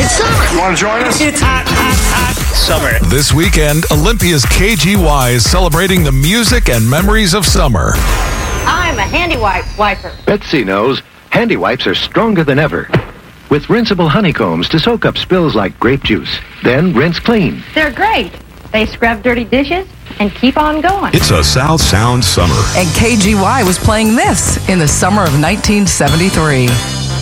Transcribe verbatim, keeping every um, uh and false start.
It's summer. You want to join us? It's hot, hot, hot summer. This weekend, Olympia's K G Y is celebrating the music and memories of summer. I'm a handy wipe wiper. Betsy knows handy wipes are stronger than ever. With rinseable honeycombs to soak up spills like grape juice. Then rinse clean. They're great. They scrub dirty dishes and keep on going. It's a South Sound summer. And K G Y was playing this in the summer of nineteen seventy-three.